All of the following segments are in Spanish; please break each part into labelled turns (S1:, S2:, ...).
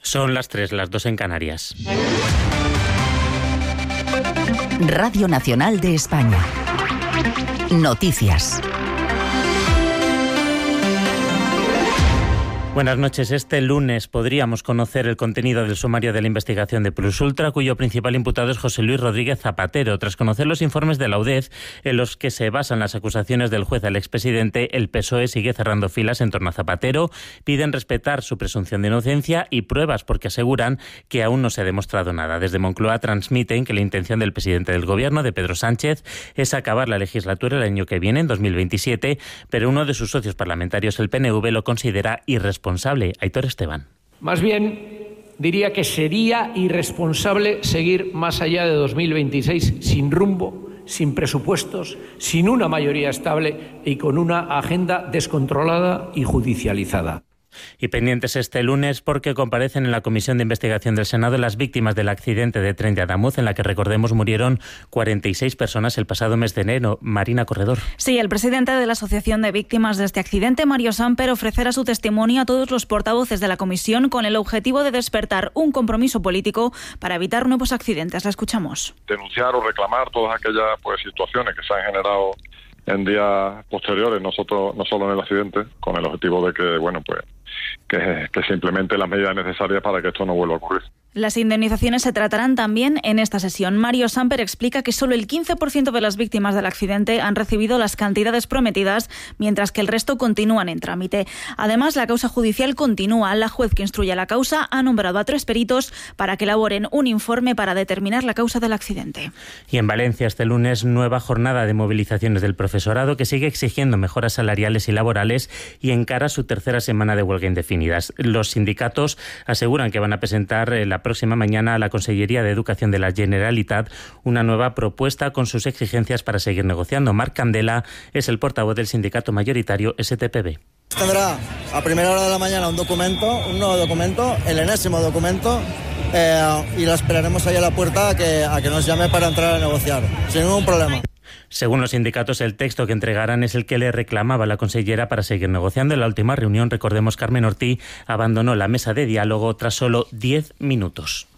S1: Son las 3, las 2 en Canarias.
S2: Radio Nacional de España. Noticias.
S1: Buenas noches. Este lunes podríamos conocer el contenido del sumario de la investigación de Plusultra, cuyo principal imputado es José Luis Rodríguez Zapatero. Tras conocer los informes de la UDEF en los que se basan las acusaciones del juez al expresidente, el PSOE sigue cerrando filas en torno a Zapatero. Piden respetar su presunción de inocencia y pruebas porque aseguran que aún no se ha demostrado nada. Desde Moncloa transmiten que la intención del presidente del Gobierno, de Pedro Sánchez, es acabar la legislatura el año que viene, en 2027, pero uno de sus socios parlamentarios, el PNV, lo considera irresponsable. Aitor Esteban.
S3: Más bien, diría que sería irresponsable seguir más allá de 2026 sin rumbo, sin presupuestos, sin una mayoría estable y con una agenda descontrolada y judicializada.
S1: Y pendientes este lunes porque comparecen en la Comisión de Investigación del Senado las víctimas del accidente de tren de Adamuz, en la que, recordemos, murieron 46 personas el pasado mes de enero. Marina Corredor.
S4: Sí, el presidente de la Asociación de Víctimas de este accidente, Mario Samper, ofrecerá su testimonio a todos los portavoces de la comisión con el objetivo de despertar un compromiso político para evitar nuevos accidentes. La escuchamos.
S5: Denunciar o reclamar todas aquellas situaciones que se han generado en días posteriores, no solo en el accidente, con el objetivo de que se implementen las medidas necesarias para que esto no vuelva a ocurrir.
S4: Las indemnizaciones se tratarán también en esta sesión. Mario Samper explica que solo el 15% de las víctimas del accidente han recibido las cantidades prometidas, mientras que el resto continúan en trámite. Además, la causa judicial continúa. La juez que instruye la causa ha nombrado a 3 peritos para que elaboren un informe para determinar la causa del accidente.
S1: Y en Valencia, este lunes, nueva jornada de movilizaciones del profesorado, que sigue exigiendo mejoras salariales y laborales y encara su tercera semana de huelga indefinidas. Los sindicatos aseguran que van a presentar la próxima mañana a la Consellería de Educación de la Generalitat una nueva propuesta con sus exigencias para seguir negociando. Marc Candela es el portavoz del sindicato mayoritario STPB.
S6: Tendrá a primera hora de la mañana un nuevo documento, el enésimo documento, y la esperaremos ahí a la puerta a que nos llame para entrar a negociar, sin ningún problema.
S1: Según los sindicatos, el texto que entregarán es el que le reclamaba la consellera para seguir negociando. En la última reunión, recordemos, Carmen Ortí abandonó la mesa de diálogo tras solo 10 minutos.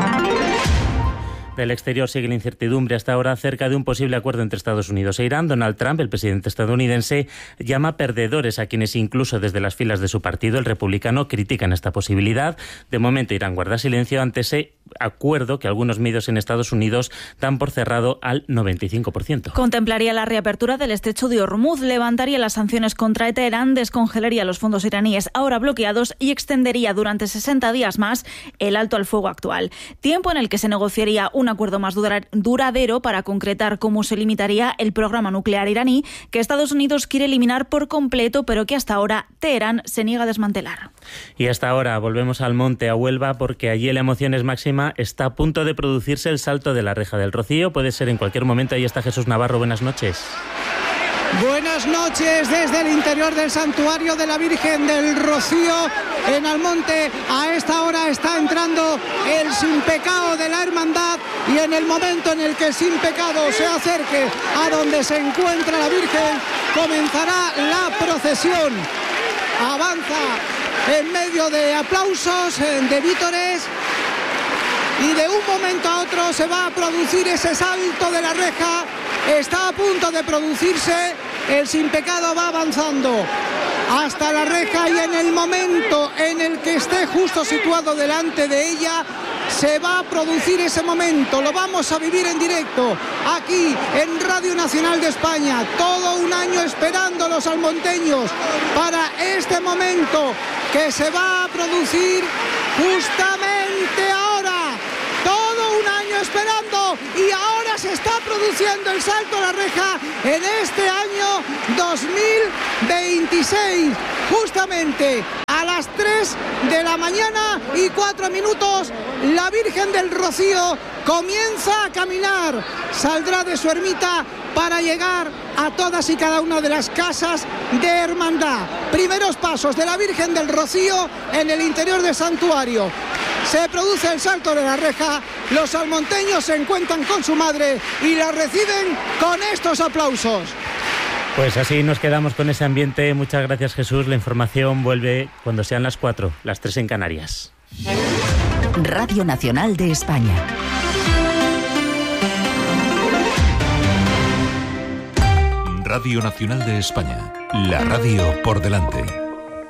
S1: Del exterior sigue la incertidumbre hasta ahora acerca de un posible acuerdo entre Estados Unidos e Irán. Donald Trump, el presidente estadounidense, llama perdedores a quienes incluso desde las filas de su partido, el republicano, critican esta posibilidad. De momento, Irán guarda silencio ante ese acuerdo que algunos medios en Estados Unidos dan por cerrado al 95%.
S4: Contemplaría la reapertura del estrecho de Hormuz, levantaría las sanciones contra Teherán, descongelaría los fondos iraníes ahora bloqueados y extendería durante 60 días más el alto al fuego actual. Tiempo en el que se negociaría un acuerdo más duradero para concretar cómo se limitaría el programa nuclear iraní, que Estados Unidos quiere eliminar por completo, pero que hasta ahora Teherán se niega a desmantelar.
S1: Y hasta ahora volvemos al monte, a Huelva, porque allí la emoción es máxima. Está a punto de producirse el salto de la Reja del Rocío. Puede ser en cualquier momento. Ahí está Jesús Navarro. Buenas noches.
S7: Buenas noches desde el interior del santuario de la Virgen del Rocío en Almonte. A esta hora está entrando el Sin Pecado de la Hermandad y en el momento en el que el Sin Pecado se acerque a donde se encuentra la Virgen, comenzará la procesión. Avanza en medio de aplausos, de vítores, y de un momento a otro se va a producir ese salto de la reja. Está a punto de producirse, el Sin Pecado va avanzando hasta la reja y en el momento en el que esté justo situado delante de ella se va a producir ese momento. Lo vamos a vivir en directo aquí en Radio Nacional de España, todo un año esperando los almonteños para este momento que se va a producir justamente ahora. Todo un año esperando y ahora se está produciendo el salto a la reja en este año 2026, justamente a las 3 de la mañana y 4 minutos la Virgen del Rocío comienza a caminar, saldrá de su ermita para llegar a todas y cada una de las casas de hermandad. Primeros pasos de la Virgen del Rocío en el interior del santuario. Se produce el salto de la reja, los almonteños se encuentran con su madre y la reciben con estos aplausos.
S1: Pues así nos quedamos con ese ambiente. Muchas gracias, Jesús. La información vuelve cuando sean las 4, las 3 en Canarias.
S2: Radio Nacional de España.
S8: Radio Nacional de España. La radio por delante.